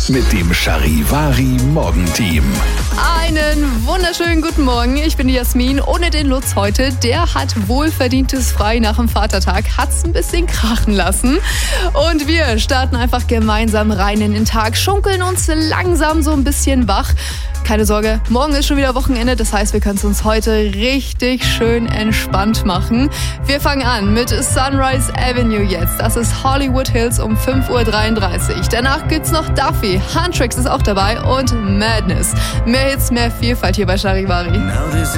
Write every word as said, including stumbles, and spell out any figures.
mit dem Charivari Morgenteam. Einen wunderschönen guten Morgen, ich bin die Jasmin. Ohne den Lutz heute, der hat wohlverdientes Frei nach dem Vatertag, hat's ein bisschen krachen lassen. Und wir starten einfach gemeinsam rein in den Tag, schunkeln uns langsam so ein bisschen wach. Keine Sorge, morgen ist schon wieder Wochenende, das heißt, wir können es uns heute richtig schön entspannt machen. Wir fangen an mit Sunrise Avenue jetzt. Das ist Hollywood Hills um fünf Uhr dreiunddreißig. Danach gibt's noch Duffy, Huntrix ist auch dabei und Madness. Mehr Hits, mehr Vielfalt hier bei Charivari.